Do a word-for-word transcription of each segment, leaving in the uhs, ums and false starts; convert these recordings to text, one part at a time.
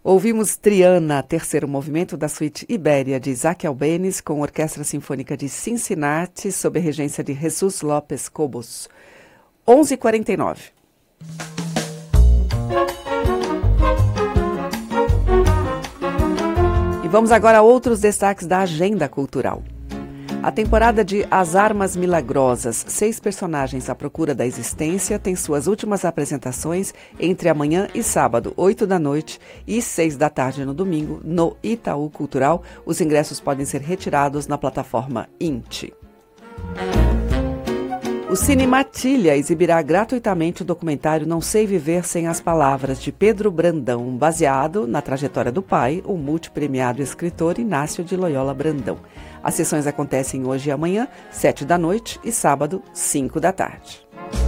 Ouvimos Triana, terceiro movimento da suíte Ibéria de Isaac Albéniz, com a Orquestra Sinfônica de Cincinnati, sob a regência de Jesus Lopes Cobos. onze e quarenta e nove. E vamos agora a outros destaques da agenda cultural. A temporada de As Armas Milagrosas, seis personagens à procura da existência, tem suas últimas apresentações entre amanhã e sábado, oito da noite e seis da tarde no domingo, no Itaú Cultural. Os ingressos podem ser retirados na plataforma Inti. O Cine Matilha exibirá gratuitamente o documentário Não Sei Viver Sem as Palavras, de Pedro Brandão, baseado na trajetória do pai, o multipremiado escritor Inácio de Loyola Brandão. As sessões acontecem hoje e amanhã, sete da noite, e sábado, cinco da tarde.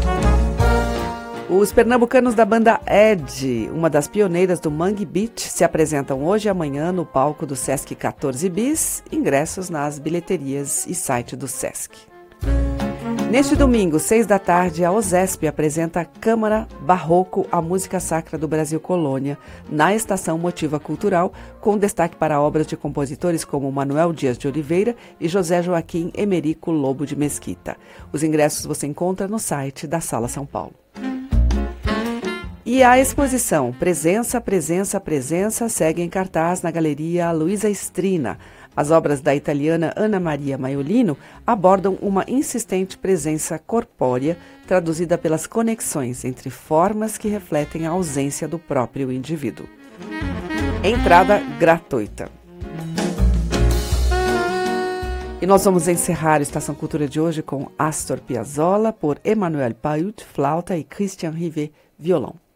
Os pernambucanos da banda Ed, uma das pioneiras do Mangue Beat, se apresentam hoje e amanhã no palco do Sesc quatorze Bis, ingressos nas bilheterias e site do Sesc. Neste domingo, seis da tarde, a OSESP apresenta a Câmara Barroco, a Música Sacra do Brasil Colônia, na Estação Motiva Cultural, com destaque para obras de compositores como Manuel Dias de Oliveira e José Joaquim Emerico Lobo de Mesquita. Os ingressos você encontra no site da Sala São Paulo. E a exposição Presença, Presença, Presença segue em cartaz na Galeria Luiza Strina. As obras da italiana Ana Maria Maiolino abordam uma insistente presença corpórea, traduzida pelas conexões entre formas que refletem a ausência do próprio indivíduo. Entrada gratuita. E nós vamos encerrar a Estação Cultura de hoje com Astor Piazzolla, por Emmanuel Paiut, flauta, e Christian Rivet, violão.